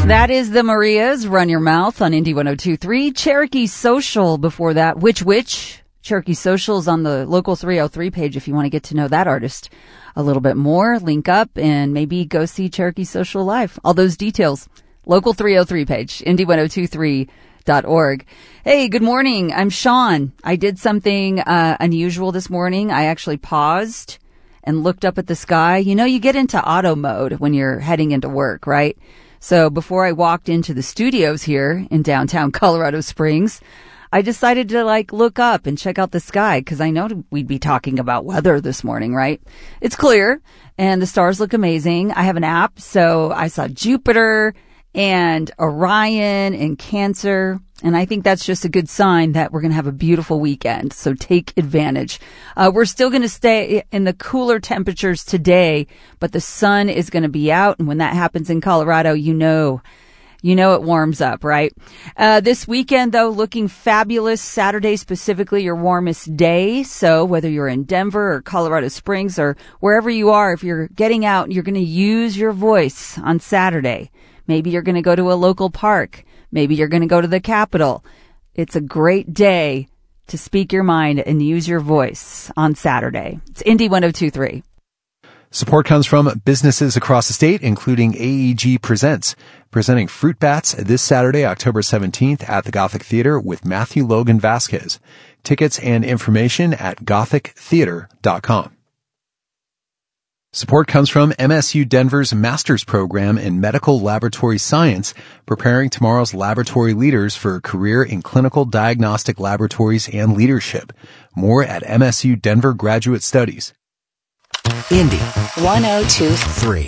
That is the Marias, Run Your Mouth on Indy 102.3. Cherokee Social before that. Which? Cherokee Social is on the Local 303 page if you want to get to know that artist a little bit more. Link up and maybe go see Cherokee Social live. All those details. Local 303 page, indy1023.org. Hey, good morning. I'm Sean. I did something unusual this morning. I actually paused and looked up at the sky. You know, you get into auto mode when you're heading into work, right? So before I walked into the studios here in downtown Colorado Springs, I decided to look up and check out the sky because I know we'd be talking about weather this morning, right? It's clear and the stars look amazing. I have an app, so I saw Jupiter and Orion and Cancer. And I think that's just a good sign that we're going to have a beautiful weekend. So take advantage. We're still going to stay in the cooler temperatures today, but the sun is going to be out. And when that happens in Colorado, you know it warms up, right? This weekend, though, looking fabulous. Saturday, specifically, your warmest day. So whether you're in Denver or Colorado Springs or wherever you are, if you're getting out, you're going to use your voice on Saturday. Maybe you're going to go to a local park. Maybe you're going to go to the Capitol. It's a great day to speak your mind and use your voice on Saturday. It's Indy 102.3. Support comes from businesses across the state, including AEG Presents, presenting Fruit Bats this Saturday, October 17th at the Gothic Theater with Matthew Logan Vasquez. Tickets and information at gothictheater.com. Support comes from MSU Denver's Master's Program in Medical Laboratory Science, preparing tomorrow's laboratory leaders for a career in clinical diagnostic laboratories and leadership. More at MSU Denver Graduate Studies. Indy 102.3.